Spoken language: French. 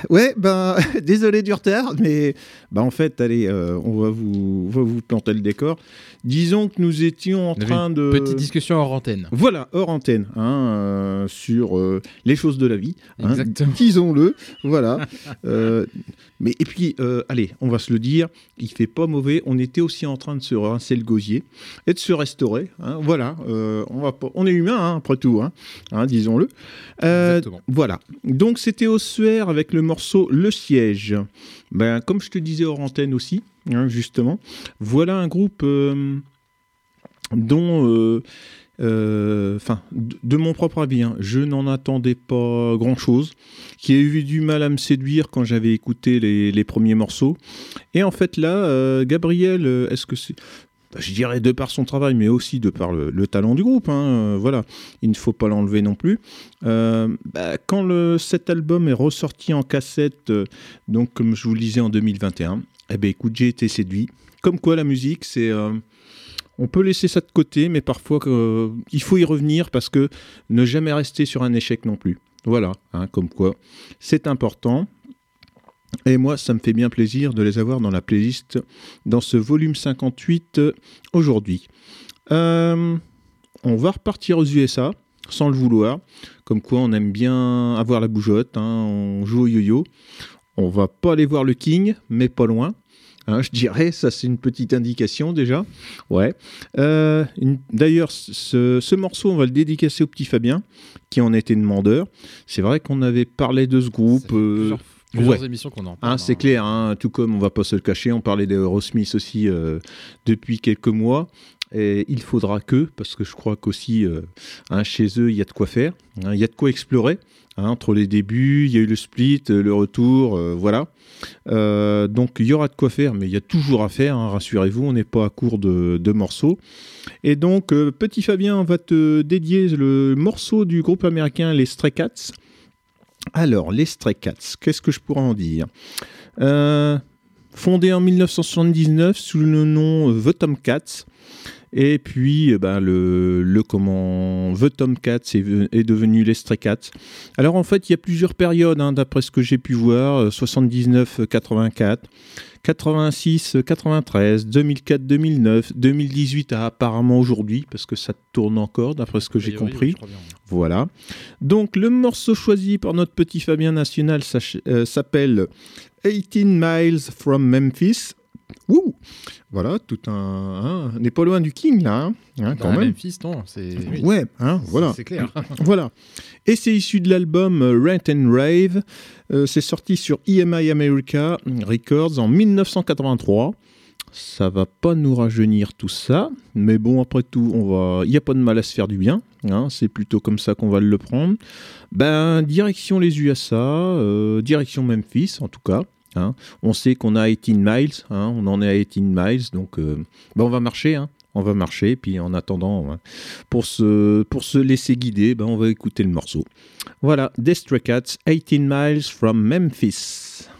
Ouais, ben, désolé du retard, mais en fait, allez, on va vous planter le décor. Disons que nous étions en On avait train une de... petite discussion hors antenne. Voilà, hors antenne, sur les choses de la vie. Exactement. Disons-le, voilà. Mais et puis, allez, on va se le dire, il fait pas mauvais. On était aussi en train de se rincer le gosier et de se restaurer. Voilà, on est humain après tout, disons-le. Exactement. Voilà. Donc c'était Ossuaire avec le morceau Le Siège. Ben, comme je te disais hors antenne aussi, justement, voilà un groupe dont, de mon propre avis, je n'en attendais pas grand-chose, qui a eu du mal à me séduire quand j'avais écouté les premiers morceaux. Et en fait là, Gabriel, est-ce que c'est... Je dirais de par son travail, mais aussi de par le talent du groupe. Voilà, il ne faut pas l'enlever non plus. Quand cet album est ressorti en cassette, donc comme je vous le disais en 2021, écoute, j'ai été séduit. Comme quoi la musique, c'est... on peut laisser ça de côté, mais parfois il faut y revenir parce que ne jamais rester sur un échec non plus. Voilà, comme quoi c'est important. Et moi, ça me fait bien plaisir de les avoir dans la playlist, dans ce volume 58 aujourd'hui. On va repartir aux USA, sans le vouloir. Comme quoi, on aime bien avoir la bougeotte, on joue au yo-yo. On va pas aller voir le King, mais pas loin. Je dirais, ça c'est une petite indication déjà. Ouais. D'ailleurs, ce morceau, on va le dédicacer au petit Fabien, qui en était demandeur. C'est vrai qu'on avait parlé de ce groupe... Plusieurs émissions qu'on en parle. C'est clair, tout comme on va pas se le cacher, on parlait d'Aerosmith aussi depuis quelques mois. Et il faudra parce que je crois qu'aussi chez eux, il y a de quoi faire, il y a de quoi explorer. Entre les débuts, il y a eu le split, le retour, voilà. Donc il y aura de quoi faire, mais il y a toujours à faire, rassurez-vous, on n'est pas à court de morceaux. Et donc, petit Fabien, on va te dédier le morceau du groupe américain Les Stray Cats. Alors, les Stray Cats, qu'est-ce que je pourrais en dire ? Fondé en 1979 sous le nom The Tomcats. Et puis, The Tomcats est devenu les Stray Cats. Alors, en fait, il y a plusieurs périodes, d'après ce que j'ai pu voir. 79-84, 86-93, 2004-2009, 2018 apparemment aujourd'hui, parce que ça tourne encore, d'après ce que j'ai compris. Oui, voilà. Donc, le morceau choisi par notre petit Fabien National s'appelle 18 Miles from Memphis. Ouh, voilà, tout on n'est pas loin du King là, quand même. Memphis, non, c'est... Ouais, voilà. C'est clair. Voilà. Et c'est issu de l'album Rant and Rave. C'est sorti sur EMI America Records en 1983. Ça va pas nous rajeunir tout ça, mais bon, après tout, il n'y a pas de mal à se faire du bien. C'est plutôt comme ça qu'on va le prendre. Direction les USA, direction Memphis en tout cas. On sait qu'on a 18 miles, on en est à 18 miles, donc on va marcher, on va marcher, puis en attendant, pour se laisser guider, on va écouter le morceau. Voilà, The Stray Cats, 18 Miles from Memphis.